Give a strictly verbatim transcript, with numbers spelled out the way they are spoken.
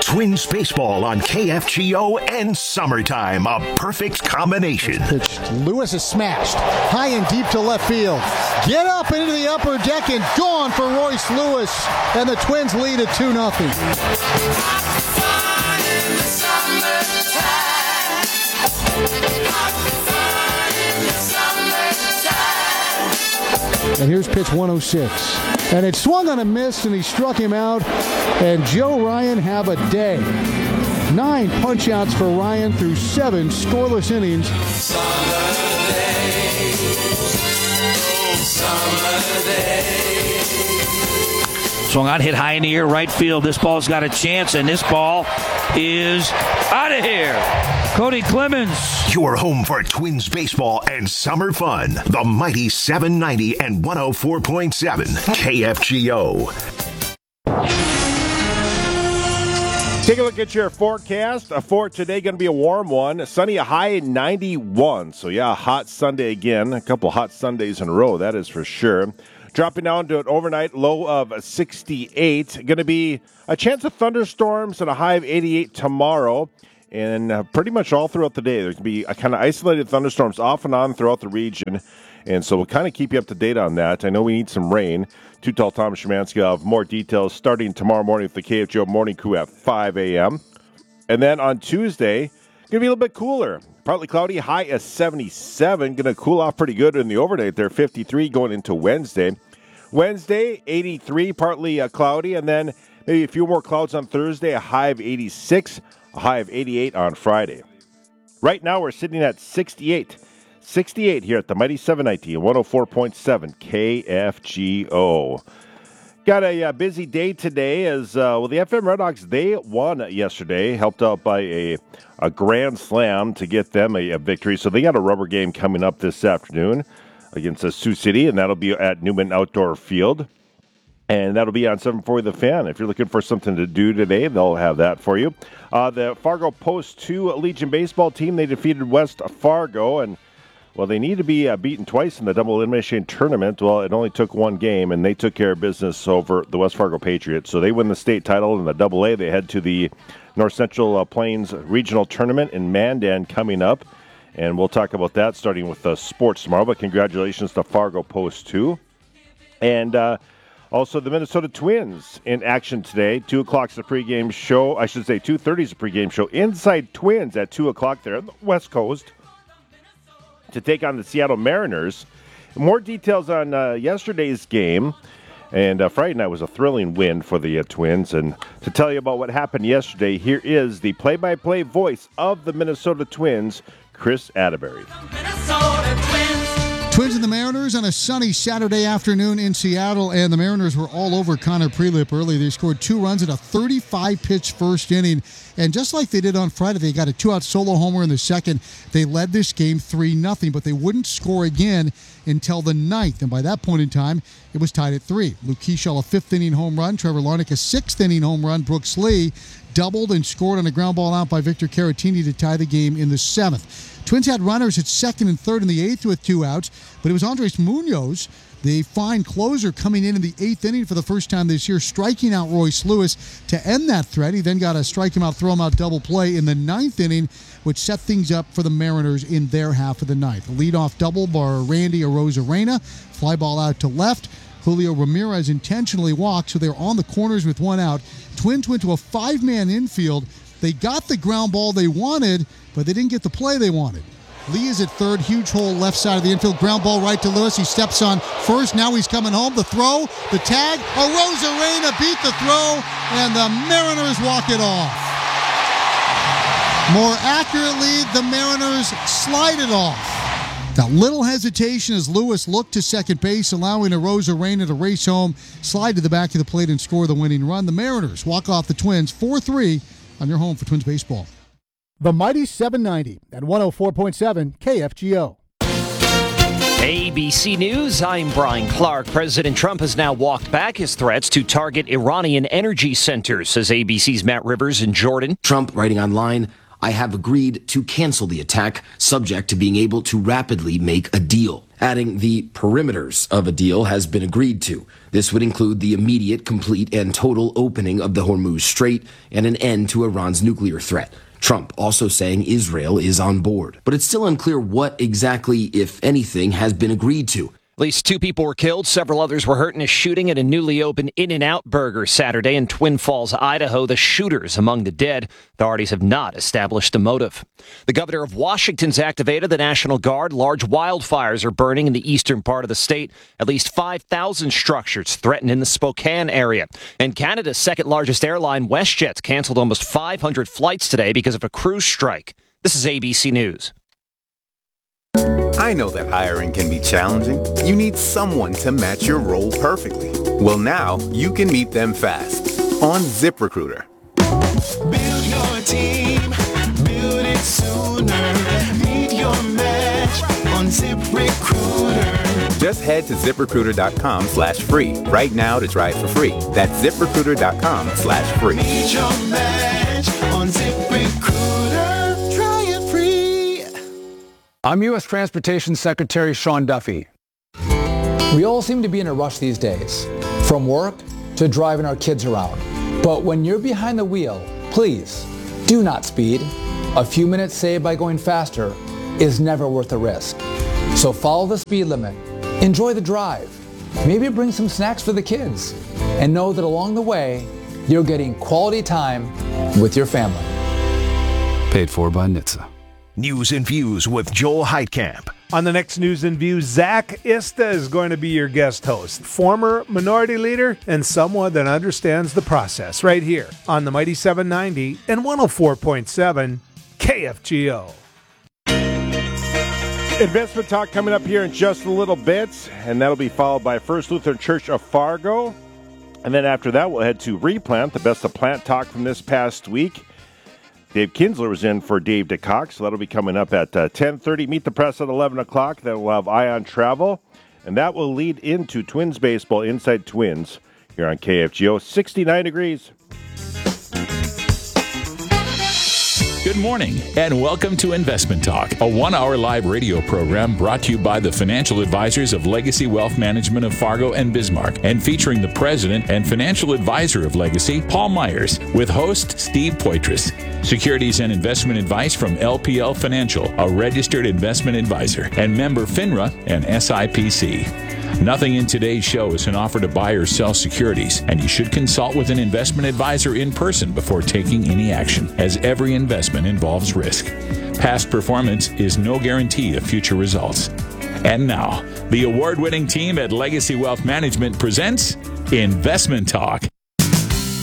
Twins baseball on K F G O and summertime, a perfect combination. Pitch. Lewis is smashed. High and deep to left field. Get up into the upper deck and gone for Royce Lewis. And the Twins lead at two nothing. And here's pitch one oh six. And it swung on a miss, and he struck him out. And Joe Ryan have a day. Nine punch-outs for Ryan through seven scoreless innings. Summer day, oh, summer day. Swung on, hit high in the air, right field. This ball's got a chance, and this ball is out of here. Cody Clemens. Your home for Twins baseball and summer fun. The mighty seven ninety and one oh four point seven K F G O. Take a look at your forecast. For today, going to be a warm one. Sunny, a high at ninety-one. So, yeah, hot Sunday again. A couple hot Sundays in a row, that is for sure. Dropping down to an overnight low of sixty-eight. Going to be a chance of thunderstorms and a high of eighty-eight tomorrow. And uh, pretty much all throughout the day, there's going to be a kind of isolated thunderstorms off and on throughout the region. And so we'll kind of keep you up to date on that. I know we need some rain. Too Tall Tom Szymanski will have more details starting tomorrow morning with the K F G O Morning Crew at five a.m. And then on Tuesday, going to be a little bit cooler. Partly cloudy, high at seventy-seven. Going to cool off pretty good in the overnight there, fifty-three going into Wednesday. Wednesday, eighty-three, partly uh, cloudy. And then maybe a few more clouds on Thursday, a high of eighty-six, a high of eighty-eight on Friday. Right now, we're sitting at sixty-eight. sixty-eight here at the Mighty seven ninety and one oh four point seven K F G O. Got a uh, busy day today as, uh, well, the F M Redhawks, they won yesterday, helped out by a, a grand slam to get them a, a victory. So they got a rubber game coming up this afternoon against uh, Sioux City, and that'll be at Newman Outdoor Field. And that'll be on seven forty The Fan. If you're looking for something to do today, they'll have that for you. Uh, the Fargo Post two Legion baseball team, they defeated West Fargo, and well, they need to be uh, beaten twice in the double elimination tournament. Well, it only took one game, and they took care of business over the West Fargo Patriots. So they win the state title in the double A. They head to the North Central uh, Plains Regional Tournament in Mandan coming up. And we'll talk about that starting with uh, sports tomorrow. But congratulations to Fargo Post two. And uh, also the Minnesota Twins in action today. two o'clock is the pregame show. I should say two thirty is the pregame show. Inside Twins at two o'clock there on the West Coast to take on the Seattle Mariners. More details on uh, yesterday's game. And uh, Friday night was a thrilling win for the uh, Twins. And to tell you about what happened yesterday, here is the play-by-play voice of the Minnesota Twins, Chris Atterbury. Twins and the Mariners on a sunny Saturday afternoon in Seattle, and the Mariners were all over Connor Prelip early. They scored two runs in a thirty-five pitch first inning, and just like they did on Friday, they got a two-out solo homer in the second. They led this game three nothing, but they wouldn't score again until the ninth, and by that point in time, it was tied at three. Luke Keeschall, a fifth-inning home run. Trevor Larnach, a sixth-inning home run. Brooks Lee doubled and scored on a ground ball out by Victor Caratini to tie the game in the seventh. Twins had runners at second and third in the eighth with two outs, but it was Andres Munoz, the fine closer, coming in in the eighth inning for the first time this year, striking out Royce Lewis to end that threat. He then got a strike him out, throw him out double play in the ninth inning, which set things up for the Mariners in their half of the ninth. The leadoff double by Randy Arozarena, fly ball out to left. Julio Ramirez intentionally walked, so they're on the corners with one out. Twins went to a five-man infield. They got the ground ball they wanted, but they didn't get the play they wanted. Lee is at third, huge hole left side of the infield, ground ball right to Lewis. He steps on first, now he's coming home. The throw, the tag, Arozarena beat the throw, and the Mariners walk it off. More accurately, the Mariners slide it off. Got little hesitation as Lewis looked to second base, allowing Arozarena to race home, slide to the back of the plate, and score the winning run. The Mariners walk off the Twins four three on your home for Twins baseball. The Mighty seven ninety at one oh four point seven K F G O. A B C News, I'm Brian Clark. President Trump has now walked back his threats to target Iranian energy centers, says A B C's Matt Rivers in Jordan. Trump writing online, I have agreed to cancel the attack, subject to being able to rapidly make a deal. adding the perimeters of a deal has been agreed to. This would include the immediate, complete, and total opening of the Hormuz Strait and an end to Iran's nuclear threat. Trump also saying Israel is on board. But it's still unclear what exactly, if anything, has been agreed to. At least two people were killed. Several others were hurt in a shooting at a newly opened In-N-Out Burger Saturday in Twin Falls, Idaho. The shooters among the dead. Authorities have not established a motive. The governor of Washington's activated the National Guard. Large wildfires are burning in the eastern part of the state. At least five thousand structures threatened in the Spokane area. And Canada's second largest airline, WestJet's canceled almost five hundred flights today because of a cruise strike. This is A B C News. I know that hiring can be challenging. You need someone to match your role perfectly. Well, now you can meet them fast on ZipRecruiter. Build your team, build it sooner. Meet your match on ZipRecruiter. Just head to ZipRecruiter.com slash free right now to try it for free. That's ZipRecruiter.com slash free. Meet your match on ZipRecruiter. Try it free. I'm U S Transportation Secretary Sean Duffy. We all seem to be in a rush these days, from work to driving our kids around. But when you're behind the wheel, please do not speed. A few minutes saved by going faster is never worth the risk. So follow the speed limit, enjoy the drive, maybe bring some snacks for the kids, and know that along the way, you're getting quality time with your family. Paid for by N H T S A. News and Views with Joel Heitkamp. On the next News and Views, Zach Ista is going to be your guest host. Former minority leader and someone that understands the process right here on the Mighty seven ninety and one oh four point seven K F G O. Investment talk coming up here in just a little bit, and that'll be followed by First Lutheran Church of Fargo. And then after that, we'll head to Replant, the best of plant talk from this past week. Dave Kinsler was in for Dave DeCock, so that'll be coming up at uh, ten thirty. Meet the Press at eleven o'clock. Then we'll have Ion Travel, and that will lead into Twins Baseball Inside Twins here on K F G O. sixty-nine degrees. Good morning, and welcome to Investment Talk, a one-hour live radio program brought to you by the financial advisors of Legacy Wealth Management of Fargo and Bismarck, and featuring the president and financial advisor of Legacy, Paul Myers, with host Steve Poitras. Securities and investment advice from L P L Financial, a registered investment advisor, and member FINRA and S I P C. Nothing in today's show is an offer to buy or sell securities, and you should consult with an investment advisor in person before taking any action, as every investment involves risk. Past performance is no guarantee of future results. And now, the award-winning team at Legacy Wealth Management presents Investment Talk.